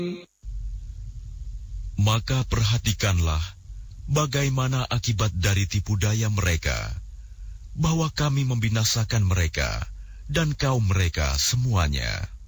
Maka perhatikanlah bagaimana akibat dari tipu daya mereka, bahwa kami membinasakan mereka dan kaum mereka semuanya.